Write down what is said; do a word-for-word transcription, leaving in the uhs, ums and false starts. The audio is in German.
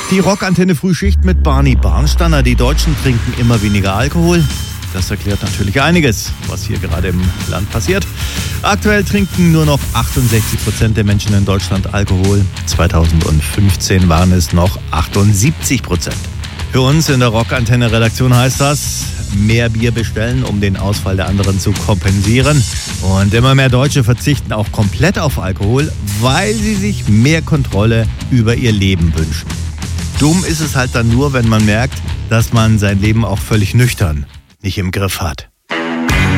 Die Rockantenne Frühschicht mit Barney Barnstanner. Die Deutschen trinken immer weniger Alkohol. Das erklärt natürlich einiges, was hier gerade im Land passiert. Aktuell trinken nur noch achtundsechzig Prozent der Menschen in Deutschland Alkohol. zweitausendfünfzehn waren es noch achtundsiebzig Prozent. Für uns in der Rockantenne-Redaktion heißt das, mehr Bier bestellen, um den Ausfall der anderen zu kompensieren. Und immer mehr Deutsche verzichten auch komplett auf Alkohol, weil sie sich mehr Kontrolle über ihr Leben wünschen. Dumm ist es halt dann nur, wenn man merkt, dass man sein Leben auch völlig nüchtern nicht im Griff hat.